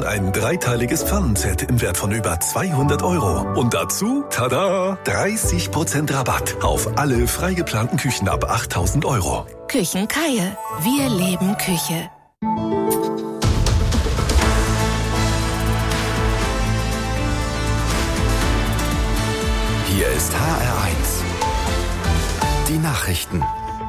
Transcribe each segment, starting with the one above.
ein dreiteiliges Pfannenset im Wert von über 200 €. Und dazu, tada, 30% Rabatt auf alle frei geplanten Küchen ab 8.000 €. Küchen Kaie. Wir leben Küche. Hier ist HR1. Die Nachrichten.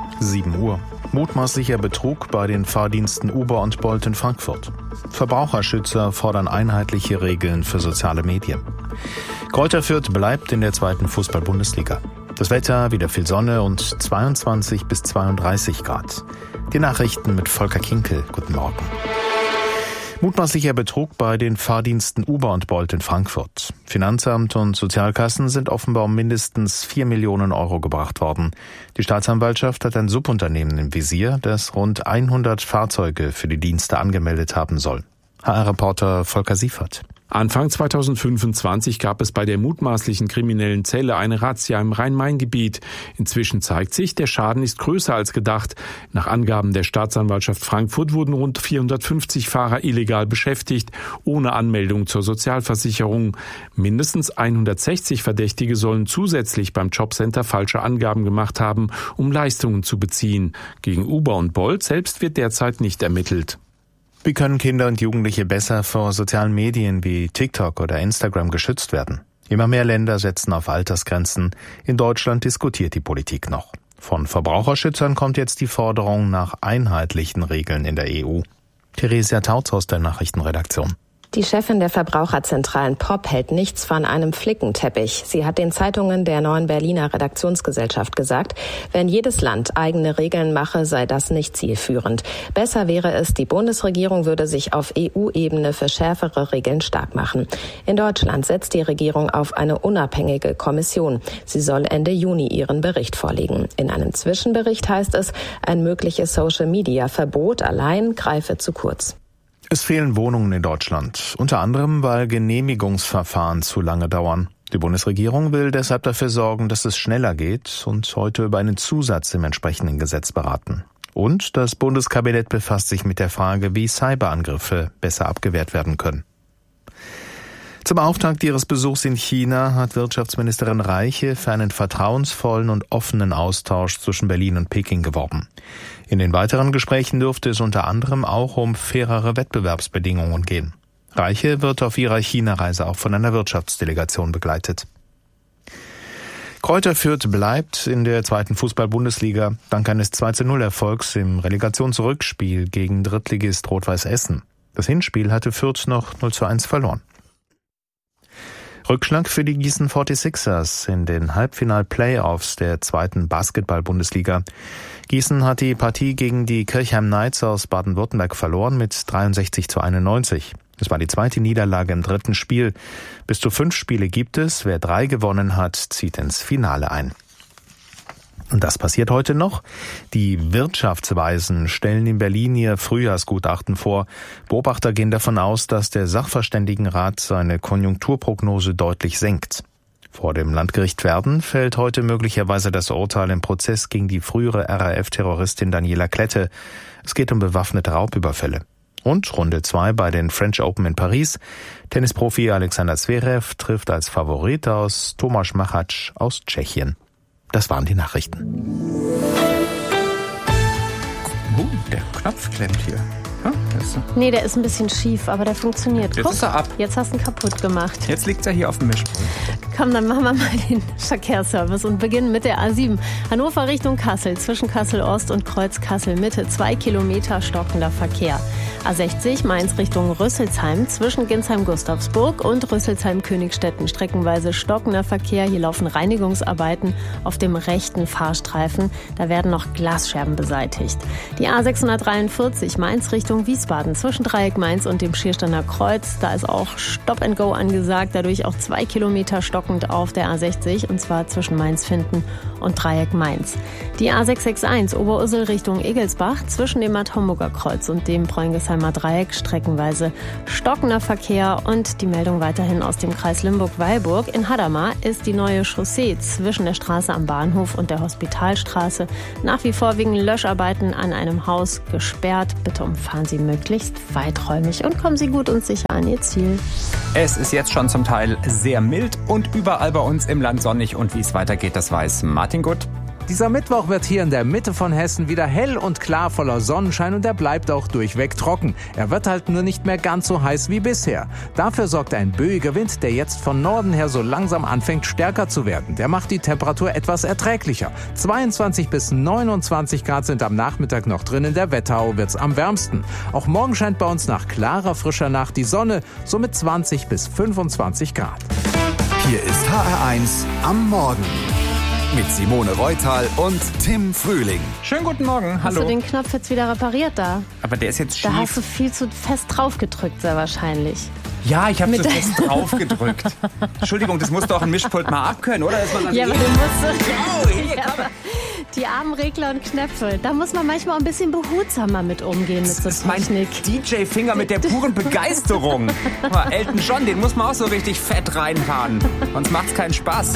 7 Uhr. Mutmaßlicher Betrug bei den Fahrdiensten Uber und Bolt in Frankfurt. Verbraucherschützer fordern einheitliche Regeln für soziale Medien. Greuther Fürth bleibt in der 2. Fußball-Bundesliga. Das Wetter, wieder viel Sonne und 22 bis 32 Grad. Die Nachrichten mit Volker Kinkel. Guten Morgen. Mutmaßlicher Betrug bei den Fahrdiensten Uber und Bolt in Frankfurt. Finanzamt und Sozialkassen sind offenbar um mindestens 4 Millionen € gebracht worden. Die Staatsanwaltschaft hat ein Subunternehmen im Visier, das rund 100 Fahrzeuge für die Dienste angemeldet haben soll. HR-Reporter Volker Siefert. Anfang 2025 gab es bei der mutmaßlichen kriminellen Zelle eine Razzia im Rhein-Main-Gebiet. Inzwischen zeigt sich, der Schaden ist größer als gedacht. Nach Angaben der Staatsanwaltschaft Frankfurt wurden rund 450 Fahrer illegal beschäftigt, ohne Anmeldung zur Sozialversicherung. Mindestens 160 Verdächtige sollen zusätzlich beim Jobcenter falsche Angaben gemacht haben, um Leistungen zu beziehen. Gegen Uber und Bolt selbst wird derzeit nicht ermittelt. Wie können Kinder und Jugendliche besser vor sozialen Medien wie TikTok oder Instagram geschützt werden? Immer mehr Länder setzen auf Altersgrenzen. In Deutschland diskutiert die Politik noch. Von Verbraucherschützern kommt jetzt die Forderung nach einheitlichen Regeln in der EU. Theresia Tautz aus der Nachrichtenredaktion. Die Chefin der Verbraucherzentralen POP hält nichts von einem Flickenteppich. Sie hat den Zeitungen der Neuen Berliner Redaktionsgesellschaft gesagt, wenn jedes Land eigene Regeln mache, sei das nicht zielführend. Besser wäre es, die Bundesregierung würde sich auf EU-Ebene für schärfere Regeln stark machen. In Deutschland setzt die Regierung auf eine unabhängige Kommission. Sie soll Ende Juni ihren Bericht vorlegen. In einem Zwischenbericht heißt es, ein mögliches Social-Media-Verbot allein greife zu kurz. Es fehlen Wohnungen in Deutschland, unter anderem, weil Genehmigungsverfahren zu lange dauern. Die Bundesregierung will deshalb dafür sorgen, dass es schneller geht und heute über einen Zusatz im entsprechenden Gesetz beraten. Und das Bundeskabinett befasst sich mit der Frage, wie Cyberangriffe besser abgewehrt werden können. Zum Auftakt ihres Besuchs in China hat Wirtschaftsministerin Reiche für einen vertrauensvollen und offenen Austausch zwischen Berlin und Peking geworben. In den weiteren Gesprächen dürfte es unter anderem auch um fairere Wettbewerbsbedingungen gehen. Reiche wird auf ihrer China-Reise auch von einer Wirtschaftsdelegation begleitet. Greuther Fürth bleibt in der 2. Fußball-Bundesliga dank eines 2:0-Erfolgs im Relegationsrückspiel gegen Drittligist Rot-Weiß Essen. Das Hinspiel hatte Fürth noch 0:1 verloren. Rückschlag für die Gießen 46ers in den Halbfinal-Playoffs der 2. Basketball-Bundesliga. Gießen hat die Partie gegen die Kirchheim Knights aus Baden-Württemberg verloren mit 63:91. Es war die 2. Niederlage im 3. Spiel. Bis zu 5 Spiele gibt es. Wer 3 gewonnen hat, zieht ins Finale ein. Und das passiert heute noch. Die Wirtschaftsweisen stellen in Berlin ihr Frühjahrsgutachten vor. Beobachter gehen davon aus, dass der Sachverständigenrat seine Konjunkturprognose deutlich senkt. Vor dem Landgericht Verden fällt heute möglicherweise das Urteil im Prozess gegen die frühere RAF-Terroristin Daniela Klette. Es geht um bewaffnete Raubüberfälle. Und Runde 2 bei den French Open in Paris. Tennisprofi Alexander Zverev trifft als Favorit aus Tomáš Machač aus Tschechien. Das waren die Nachrichten. Der Knopf klemmt hier. Nee, der ist ein bisschen schief, aber der funktioniert. Jetzt ist er ab. Jetzt hast du ihn kaputt gemacht. Jetzt liegt er hier auf dem Mischpult. Komm, dann machen wir mal den Verkehrsservice und beginnen mit der A7. Hannover Richtung Kassel, zwischen Kassel-Ost und Kreuz Kassel-Mitte, 2 Kilometer stockender Verkehr. A60 Mainz Richtung Rüsselsheim, zwischen Ginsheim-Gustavsburg und Rüsselsheim-Königstetten, streckenweise stockender Verkehr. Hier laufen Reinigungsarbeiten auf dem rechten Fahrstreifen. Da werden noch Glasscherben beseitigt. Die A643 Mainz Richtung Wiesbaden, zwischen Dreieck Mainz und dem Schiersteiner Kreuz. Da ist auch Stop and Go angesagt, dadurch auch 2 Kilometer stockend auf der A60, und zwar zwischen Mainz-Finden und Dreieck Mainz. Die A661 Oberursel Richtung Egelsbach, zwischen dem Bad Homburger Kreuz und dem Bräungesheim Hockheimer Dreieck streckenweise stockender Verkehr und die Meldung weiterhin aus dem Kreis Limburg-Weilburg. In Hadamar ist die neue Chaussee zwischen der Straße am Bahnhof und der Hospitalstraße nach wie vor wegen Löscharbeiten an einem Haus gesperrt. Bitte umfahren Sie möglichst weiträumig und kommen Sie gut und sicher an Ihr Ziel. Es ist jetzt schon zum Teil sehr mild und überall bei uns im Land sonnig. Und wie es weitergeht, das weiß Martin Gutt. Dieser Mittwoch wird hier in der Mitte von Hessen wieder hell und klar voller Sonnenschein und er bleibt auch durchweg trocken. Er wird halt nur nicht mehr ganz so heiß wie bisher. Dafür sorgt ein böiger Wind, der jetzt von Norden her so langsam anfängt stärker zu werden. Der macht die Temperatur etwas erträglicher. 22 bis 29 Grad sind am Nachmittag noch drin, in der Wetterau wird's am wärmsten. Auch morgen scheint bei uns nach klarer, frischer Nacht die Sonne, so mit 20 bis 25 Grad. Hier ist HR1 am Morgen. Mit Simone Reutal und Tim Frühling. Schönen guten Morgen, hallo. Hast du den Knopf jetzt wieder repariert da? Aber der ist jetzt schief. Da hast du viel zu fest drauf gedrückt, sehr wahrscheinlich. Ja, ich habe so fest drauf gedrückt. Entschuldigung, das musst du auch ein Mischpult mal abkönnen, oder? Ja, aber du musst... Ja, aber die Armregler und Knöpfe, da muss man manchmal auch ein bisschen behutsamer mit umgehen mit so Technik. Das ist mein DJ-Finger mit der puren Begeisterung. Aber Elton John, den muss man auch so richtig fett reinfahren. Sonst macht's keinen Spaß.